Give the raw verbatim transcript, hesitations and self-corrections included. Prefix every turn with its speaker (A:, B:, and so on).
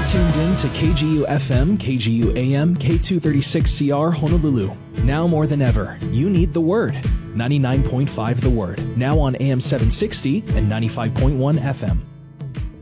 A: tuned in to K G U F M, K G U A M, K two thirty-six C R Honolulu. Now more than ever, you need the Word. ninety-nine point five The Word, now on A M seven sixty and ninety-five point one F M.